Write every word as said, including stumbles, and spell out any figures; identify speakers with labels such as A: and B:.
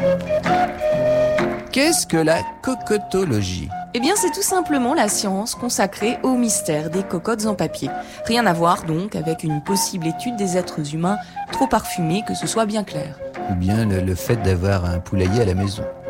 A: Qu'est-ce que la cocotologie ?
B: Eh bien, c'est tout simplement la science consacrée au mystère des cocottes en papier. Rien à voir donc avec une possible étude des êtres humains trop parfumés que ce soit bien clair.
A: Ou bien le, le fait d'avoir un poulailler à la maison.